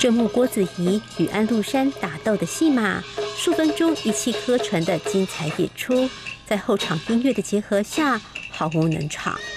正幕郭子仪与安禄山打斗的戏码，数分钟一气呵成的精彩演出，在后场音乐的结合下，毫无冷场。